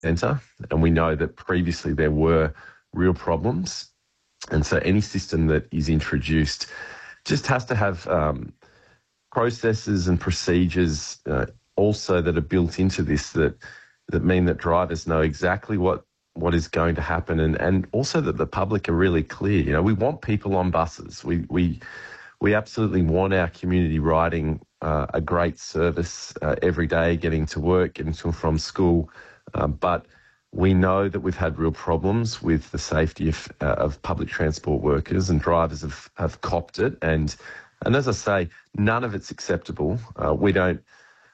centre, and we know that previously there were real problems. And so any system that is introduced just has to have processes and procedures also that are built into this that mean that drivers know exactly what is going to happen, and also that the public are really clear. You know, we want people on buses. We absolutely want our community riding a great service every day, getting to work, getting to and from school. But we know that we've had real problems with the safety of public transport workers, and drivers have copped it. And as I say, none of it's acceptable. We don't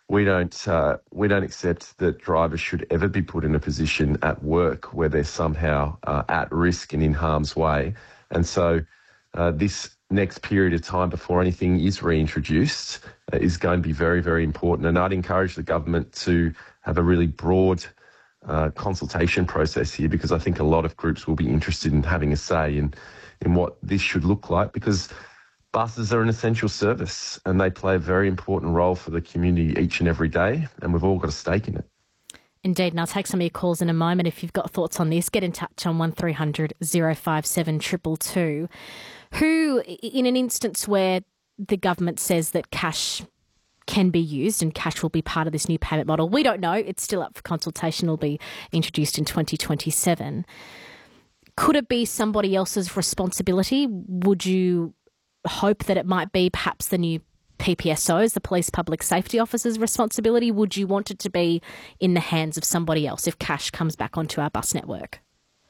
accept that drivers should ever be put in a position at work where they're somehow at risk and in harm's way. And so this next period of time before anything is reintroduced is going to be very, very important. And I'd encourage the government to have a really broad consultation process here, because I think a lot of groups will be interested in having a say in what this should look like, because buses are an essential service and they play a very important role for the community each and every day, and we've all got a stake in it. Indeed, and I'll take some of your calls in a moment. If you've got thoughts on this, get in touch on 1300 057 222. Who, in an instance where the government says that cash can be used and cash will be part of this new payment model, we don't know. It's still up for consultation. It'll be introduced in 2027. Could it be somebody else's responsibility? Would you hope that it might be perhaps the new PPSO's, the Police Public Safety Officer's responsibility? Would you want it to be in the hands of somebody else if cash comes back onto our bus network?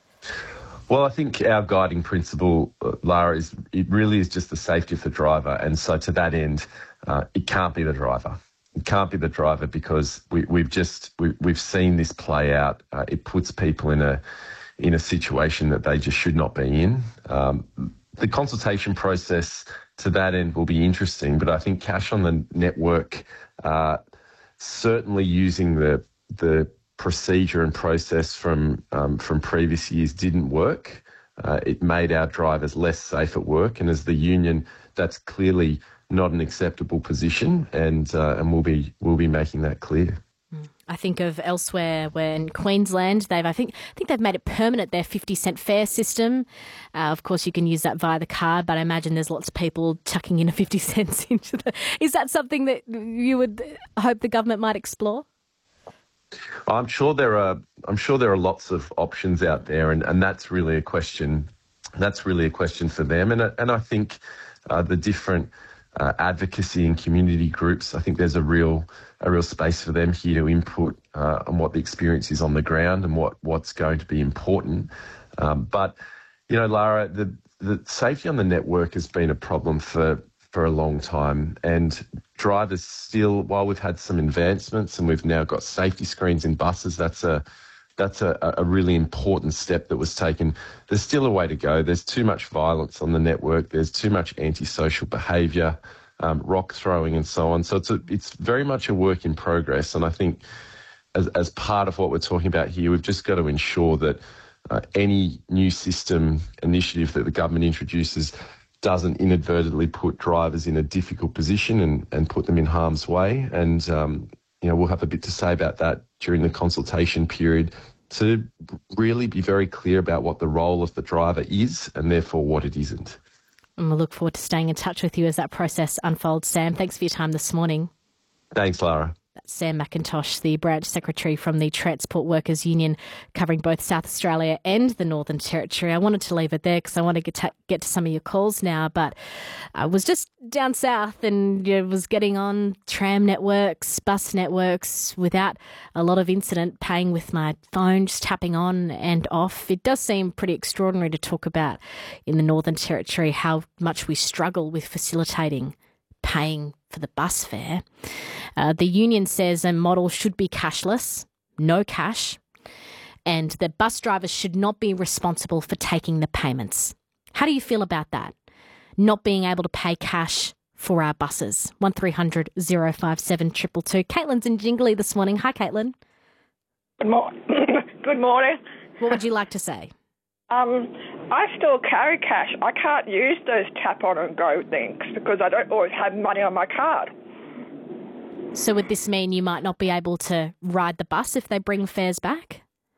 Well, I think our guiding principle, Lara, is it really is just the safety of the driver. And so to that end, it can't be the driver. It can't be the driver because we've seen this play out. It puts people in a situation that they just should not be in. The consultation process to that end will be interesting, but I think cash on the network, certainly using the procedure and process from previous years didn't work. It made our drivers less safe at work, and as the union, that's clearly not an acceptable position, and we'll be making that clear. I think of elsewhere where in Queensland, I think they've made it permanent, their 50-cent fare system. Of course, you can use that via the card, but I imagine there's lots of people chucking in a 50 cents into the... Is that something that you would hope the government might explore? I'm sure there are lots of options out there, and that's really a question. That's really a question for them, and I think the different advocacy and community groups, I think there's a real space for them here to input on what the experience is on the ground and what's going to be important. But you know, Lara, the safety on the network has been a problem for a long time, and drivers still, while we've had some advancements and we've now got safety screens in buses, that's a really important step that was taken. There's still a way to go. There's too much violence on the network. There's too much antisocial behaviour, rock throwing and so on. So it's very much a work in progress. And I think as part of what we're talking about here, we've just got to ensure that any new system initiative that the government introduces doesn't inadvertently put drivers in a difficult position and put them in harm's way. And, you know, we'll have a bit to say about that during the consultation period to really be very clear about what the role of the driver is and therefore what it isn't. And we'll look forward to staying in touch with you as that process unfolds. Sam, thanks for your time this morning. Thanks, Lara. That's Sam McIntosh, the branch secretary from the Transport Workers Union, covering both South Australia and the Northern Territory. I wanted to leave it there because I want to get to some of your calls now, but I was just down south and was getting on tram networks, bus networks without a lot of incident, paying with my phone, just tapping on and off. It does seem pretty extraordinary to talk about in the Northern Territory how much we struggle with facilitating paying for the bus fare. The union says a model should be cashless, no cash, and that bus drivers should not be responsible for taking the payments. How do you feel about that? Not being able to pay cash for our buses. 1300 057 222. Caitlin's in Jingly this morning. Hi, Caitlin. Good morning. Good morning. What would you like to say? I still carry cash. I can't use those tap on and go things because I don't always have money on my card. So would this mean you might not be able to ride the bus if they bring fares back?